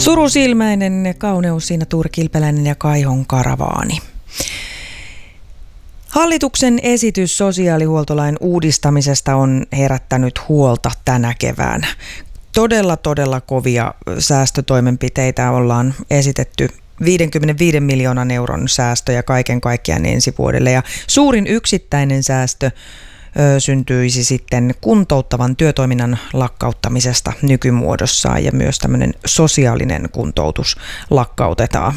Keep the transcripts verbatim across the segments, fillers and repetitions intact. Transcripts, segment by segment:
Surusilmäinen kauneus siinä Tuuri Kilpeläinen ja Kaihon karavaani. Hallituksen esitys sosiaalihuoltolain uudistamisesta on herättänyt huolta tänä keväänä. Todella, todella kovia säästötoimenpiteitä ollaan esitetty. viisikymmentäviisi miljoonan euron säästöjä kaiken kaikkiaan ensi vuodelle. Ja suurin yksittäinen säästö ö, syntyisi sitten kuntouttavan työtoiminnan lakkauttamisesta nykymuodossaan, ja myös tämmöinen sosiaalinen kuntoutus lakkautetaan.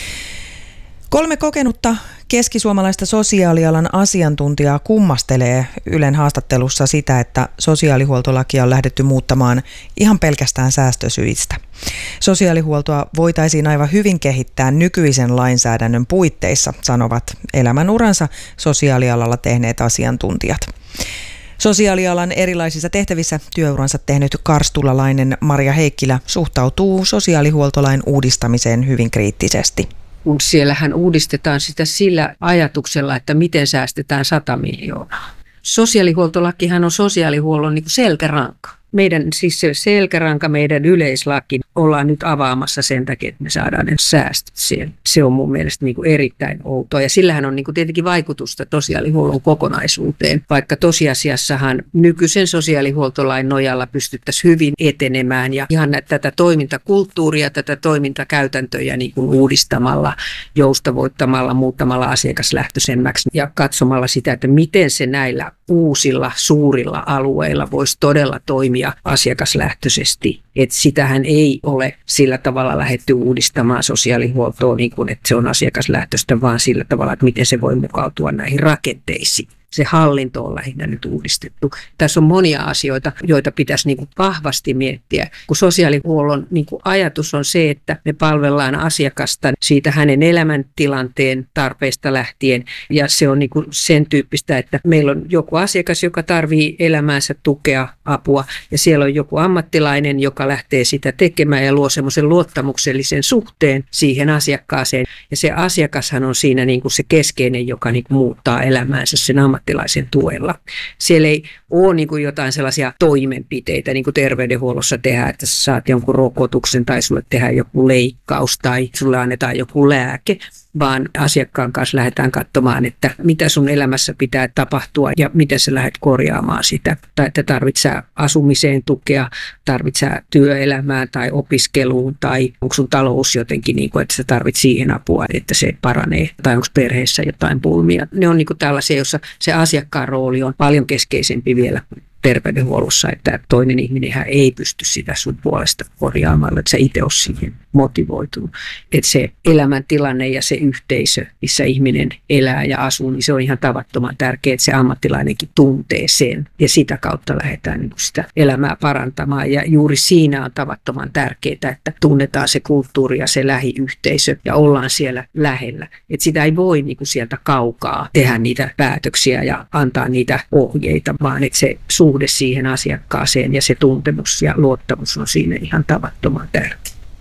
Kolme kokenutta keskisuomalaista sosiaalialan asiantuntijaa kummastelee Ylen haastattelussa sitä, että sosiaalihuoltolakia on lähdetty muuttamaan ihan pelkästään säästösyistä. Sosiaalihuoltoa voitaisiin aivan hyvin kehittää nykyisen lainsäädännön puitteissa, sanovat elämänuransa sosiaalialalla tehneet asiantuntijat. Sosiaalialan erilaisissa tehtävissä työuransa tehnyt karstulalainen Marja Heikkilä suhtautuu sosiaalihuoltolain uudistamiseen hyvin kriittisesti. Kun siellähän uudistetaan sitä sillä ajatuksella, että miten säästetään sata miljoonaa. Sosiaalihuoltolakihan on sosiaalihuollon niin kuin selkäranka. Meidän siis se selkäranka, meidän yleislaki ollaan nyt avaamassa sen takia, että me saadaan ne säästöt siellä. Se on mun mielestä niin kuin erittäin outoa, ja sillähän on niin kuin tietenkin vaikutusta sosiaalihuollon kokonaisuuteen, vaikka tosiasiassahan nykyisen sosiaalihuoltolain nojalla pystyttäisiin hyvin etenemään ja ihan tätä toimintakulttuuria, tätä toimintakäytäntöjä niin kuin uudistamalla, joustavoittamalla, muuttamalla asiakaslähtöisemmäksi ja katsomalla sitä, että miten se näillä uusilla suurilla alueilla voisi todella toimia asiakaslähtöisesti. Että sitähän ei ole sillä tavalla lähdetty uudistamaan sosiaalihuoltoa niin kuin, että se on asiakaslähtöistä, vaan sillä tavalla, että miten se voi mukautua näihin rakenteisiin. Se hallinto on lähinnä nyt uudistettu. Tässä on monia asioita, joita pitäisi niin kuin vahvasti miettiä, kun sosiaalihuollon niin kuin ajatus on se, että me palvellaan asiakasta siitä hänen elämäntilanteen tarpeista lähtien. Ja se on niin kuin sen tyyppistä, että meillä on joku asiakas, joka tarvitsee elämäänsä tukea, apua, ja siellä on joku ammattilainen, joka lähtee sitä tekemään ja luo semmoisen luottamuksellisen suhteen siihen asiakkaaseen. Ja se asiakashan on siinä niin kuin se keskeinen, joka niin kuin muuttaa elämäänsä sen ammattilaisen tuella. Siellä ei ole niin kuin jotain sellaisia toimenpiteitä, niin kuin terveydenhuollossa tehdään, että sä saat jonkun rokotuksen tai sulle tehdään joku leikkaus tai sulle annetaan joku lääke, vaan asiakkaan kanssa lähdetään katsomaan, että mitä sun elämässä pitää tapahtua ja miten sä lähdet korjaamaan sitä. Tai että tarvitset asumiseen tukea, tarvitset työelämään tai opiskeluun, tai onko sun talous jotenkin, niin kuin, että sä tarvitset siihen apua, että se paranee, tai onko perheessä jotain pulmia. Ne on niin kuin tällaisia, jossa se asiakkaan rooli on paljon keskeisempi vielä terveydenhuollossa, että toinen ihminenhän ei pysty sitä sun puolesta korjaamaan, että sä itse oot siihen motivoitunut. Että se elämäntilanne ja se yhteisö, missä ihminen elää ja asuu, niin se on ihan tavattoman tärkeää, että se ammattilainenkin tuntee sen. Ja sitä kautta lähdetään niin sitä elämää parantamaan. Ja juuri siinä on tavattoman tärkeää, että tunnetaan se kulttuuri ja se lähiyhteisö ja ollaan siellä lähellä. Että sitä ei voi niin kuin sieltä kaukaa tehdä niitä päätöksiä ja antaa niitä ohjeita, vaan että se suhde siihen asiakkaaseen ja se tuntemus ja luottamus on siinä ihan tavattoman tärkeä.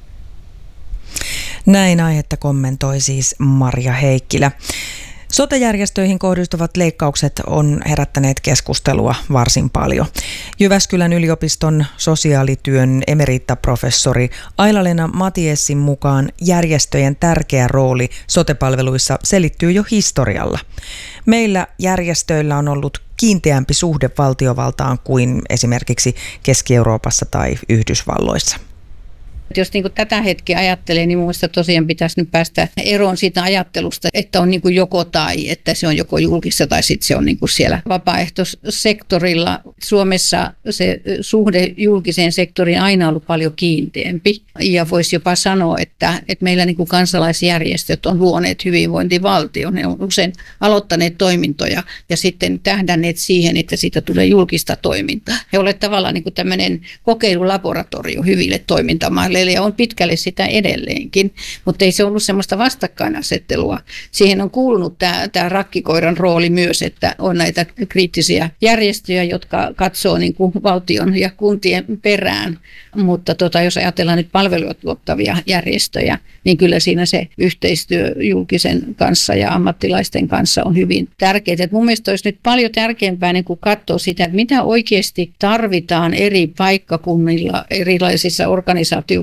Näin aihetta kommentoi siis Marja Heikkilä. Sote-järjestöihin kohdistuvat leikkaukset on herättäneet keskustelua varsin paljon. Jyväskylän yliopiston sosiaalityön emeritaprofessori Aila-Leena Matiessin mukaan järjestöjen tärkeä rooli sote-palveluissa selittyy jo historialla. Meillä järjestöillä on ollut kiinteämpi suhde valtiovaltaan kuin esimerkiksi Keski-Euroopassa tai Yhdysvalloissa. Jos niin kuin tätä hetkeä ajattelee, niin minusta tosiaan pitäisi nyt päästä eroon siitä ajattelusta, että on niin kuin joko tai, että se on joko julkista tai sitten se on niin kuin siellä vapaaehtoissektorilla. Suomessa se suhde julkiseen sektoriin aina ollut paljon kiinteämpi, ja voisi jopa sanoa, että, että meillä niin kuin kansalaisjärjestöt on luoneet hyvinvointivaltion. Ne on usein aloittaneet toimintoja ja sitten tähdänneet siihen, että siitä tulee julkista toimintaa. He ovat tavallaan niin kuin tämmöinen kokeilulaboratorio hyville toimintamaille. Ja on pitkälle sitä edelleenkin, mutta ei se ollut semmoista vastakkainasettelua. Siihen on kuulunut tämä, tämä rakkikoiran rooli myös, että on näitä kriittisiä järjestöjä, jotka katsoo niin kuin valtion ja kuntien perään. Mutta tota, jos ajatellaan nyt palveluja tuottavia järjestöjä, niin kyllä siinä se yhteistyö julkisen kanssa ja ammattilaisten kanssa on hyvin tärkeää. Et mun mielestä olisi nyt paljon tärkeämpää niin kuin katsoa sitä, että mitä oikeasti tarvitaan eri paikkakunnilla, erilaisissa organisaatioissa,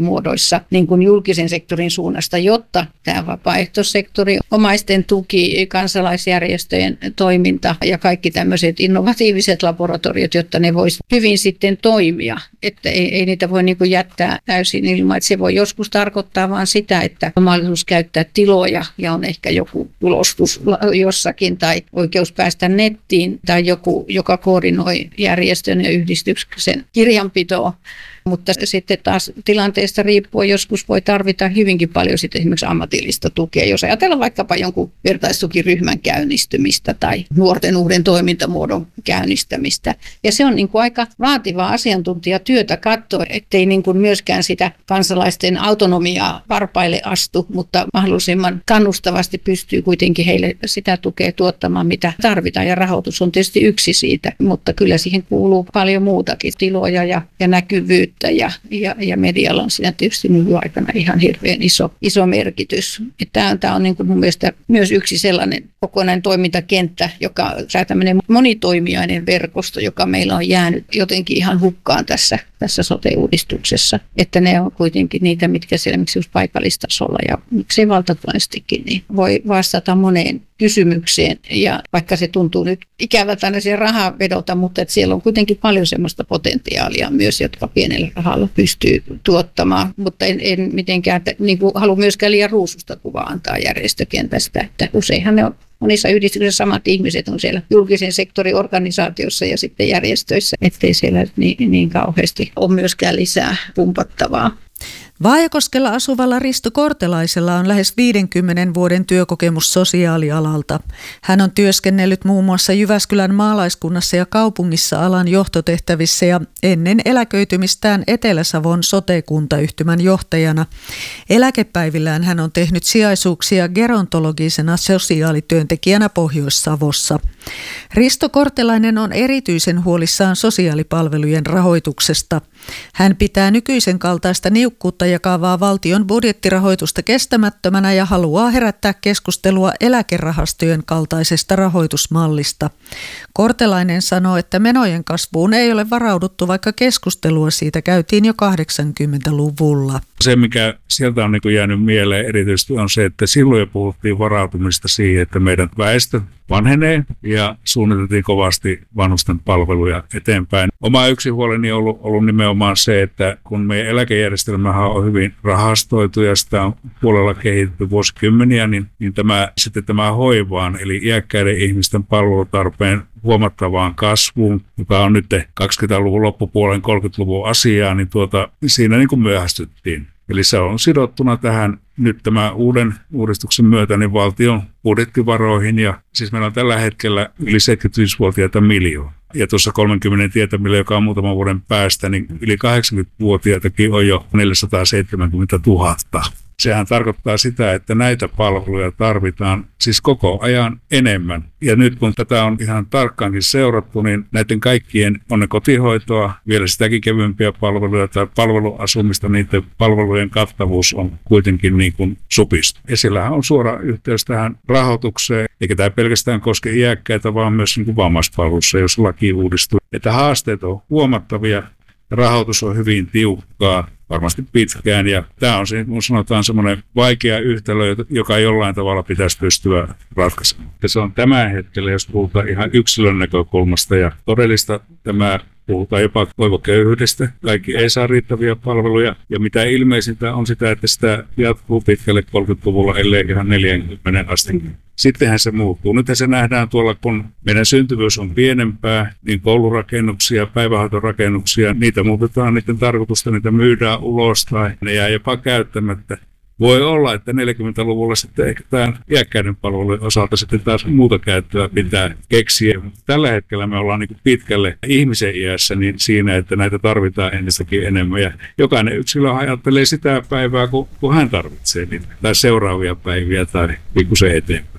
muodoissa niin kuin julkisen sektorin suunnasta, jotta tämä vapaaehtoissektori, omaisten tuki, kansalaisjärjestöjen toiminta ja kaikki tämmöiset innovatiiviset laboratoriot, jotta ne voisi hyvin sitten toimia. Että ei, ei niitä voi niin kuin jättää täysin ilman, että se voi joskus tarkoittaa vaan sitä, että on mahdollisuus käyttää tiloja ja on ehkä joku tulostus jossakin tai oikeus päästä nettiin tai joku, joka koordinoi järjestön ja yhdistyksen kirjanpitoa. Mutta sitten taas tilanteesta riippuen joskus voi tarvita hyvinkin paljon sitten esimerkiksi ammatillista tukea. Jos ajatellaan vaikkapa jonkun vertaistukiryhmän käynnistymistä tai nuorten uuden toimintamuodon käynnistämistä. Ja se on niin kuin aika vaativaa asiantuntijatyötä katsoa, ettei niin kuin myöskään sitä kansalaisten autonomiaa varpaille astu, mutta mahdollisimman kannustavasti pystyy kuitenkin heille sitä tukea tuottamaan, mitä tarvitaan. Ja rahoitus on tietysti yksi siitä, mutta kyllä siihen kuuluu paljon muutakin, tiloja ja, ja näkyvyyttä. Ja, ja, ja medialla on siinä tietysti nykyaikana ihan hirveän iso, iso merkitys. Tämä on, tämä on niin kuin mun mielestä myös yksi sellainen kokonainen toimintakenttä, joka on tämmöinen monitoimijainen verkosto, joka meillä on jäänyt jotenkin ihan hukkaan tässä, tässä sote-uudistuksessa. Että ne on kuitenkin niitä, mitkä siellä miksi just paikallistasolla ja miksei valtakunnallisestikin, niin voi vastata moneen kysymykseen. Ja vaikka se tuntuu nyt ikävältä aina siihen rahaa vedota, mutta että siellä on kuitenkin paljon semmoista potentiaalia myös, jotka pienellä rahalla pystyy tuottamaan. Mutta en, en mitenkään niin kuin halua myöskään liian ruususta kuvaa antaa järjestökentästä, että useinhan ne on monissa yhdistyksissä samat ihmiset on siellä julkisen sektorin organisaatiossa ja sitten järjestöissä, ettei siellä niin, niin kauheasti ole myöskään lisää pumpattavaa. Vaajakoskella asuvalla Risto Kortelaisella on lähes viidenkymmenen vuoden työkokemus sosiaalialalta. Hän on työskennellyt muun muassa Jyväskylän maalaiskunnassa ja kaupungissa alan johtotehtävissä ja ennen eläköitymistään Etelä-Savon sote-kuntayhtymän johtajana. Eläkepäivillään hän on tehnyt sijaisuuksia gerontologisena sosiaalityöntekijänä Pohjois-Savossa. Risto Kortelainen on erityisen huolissaan sosiaalipalvelujen rahoituksesta. Hän pitää nykyisen kaltaista niukkuutta jakavaa valtion budjettirahoitusta kestämättömänä ja haluaa herättää keskustelua eläkerahastojen kaltaisesta rahoitusmallista. Kortelainen sanoo, että menojen kasvuun ei ole varauduttu, vaikka keskustelua siitä käytiin jo kahdeksankymmentäluvulla. Se, mikä sieltä on niin jäänyt mieleen erityisesti, on se, että silloin jo puhuttiin varautumista siihen, että meidän väestö vanhenee ja suunniteltiin kovasti vanhusten palveluja eteenpäin. Oma yksi huoleni on ollut, ollut nimenomaan se, että kun meidän eläkejärjestelmähän on hyvin rahastoitu ja sitä on puolella kehitetty vuosikymmeniä, niin, niin tämä, sitten tämä hoivaan eli iäkkäiden ihmisten palvelutarpeen huomattavaan kasvuun, joka on nyt kaksikymmentäluvun loppupuolen kolmekymmentäluvun asiaa, niin tuota, siinä niin kuin myöhästyttiin. Eli se on sidottuna tähän nyt tämän uuden uudistuksen myötä niin valtion budjettivaroihin. Ja siis meillä on tällä hetkellä yli seitsemänkymmentäviisivuotiaita miljoona. Ja tuossa kolmenkymmenen tietämillä, joka on muutaman vuoden päästä, niin yli kahdeksankymmentävuotiaitakin on jo neljäsataaseitsemänkymmentätuhatta. Sehän tarkoittaa sitä, että näitä palveluja tarvitaan siis koko ajan enemmän. Ja nyt kun tätä on ihan tarkkaankin seurattu, niin näiden kaikkien on ne kotihoitoa, vielä sitäkin kevyempiä palveluja tai palveluasumista, niiden palvelujen kattavuus on kuitenkin niin kuin supistu. Ja sillähän on suora yhteys tähän rahoitukseen, eikä tämä pelkästään koske iäkkäitä, vaan myös niin kuin vammaispalvelussa, jos laki uudistuu. Että haasteet on huomattavia, rahoitus on hyvin tiukkaa. Varmasti pitkään, ja tämä on se, kun sanotaan, semmoinen vaikea yhtälö, joka jollain tavalla pitäisi pystyä ratkaisemaan. Ja se on tämän hetkellä, jos puhutaan ihan yksilön näkökulmasta, ja todellista tämä puhutaan jopa toivoköyhyydestä. Kaikki ei saa riittäviä palveluja, ja mitä ilmeisintä on sitä, että sitä jatkuu pitkälle kolmekymmentäluvulla, ellei ihan neljäkymmentä asti. Sittenhän se muuttuu. Nythän se nähdään tuolla, kun meidän syntyvyys on pienempää, niin koulurakennuksia, päivähoitorakennuksia, niitä muutetaan, niiden tarkoitusta, niitä myydään ulos tai ne jää jopa käyttämättä. Voi olla, että neljäkymmentäluvulla sitten ehkä tämän iäkkäiden palvelujen osalta sitten taas muuta käyttöä pitää keksiä. Mutta tällä hetkellä me ollaan niin kuin pitkälle ihmisen iässä niin siinä, että näitä tarvitaan entistäkin enemmän. Ja jokainen yksilö ajattelee sitä päivää, kun, kun hän tarvitsee niitä, tai seuraavia päiviä tai pikkusen eteenpäin.